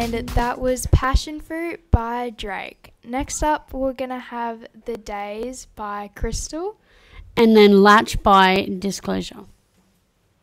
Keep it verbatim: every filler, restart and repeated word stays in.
And that was Passion Fruit by Drake. Next up, we're going to have The Days by Crystal. And then Latch by Disclosure.